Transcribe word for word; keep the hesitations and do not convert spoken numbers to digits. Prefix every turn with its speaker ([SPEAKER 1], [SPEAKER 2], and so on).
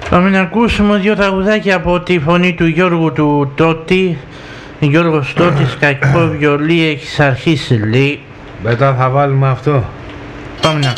[SPEAKER 1] Πάμε να ακούσουμε δύο τραγουδάκια από τη φωνή του Γιώργου του Τότη. Γιώργος Τότης, κακό βιολί έχεις αρχίσει λέει.
[SPEAKER 2] Μετά θα βάλουμε αυτό.
[SPEAKER 1] Πάμε να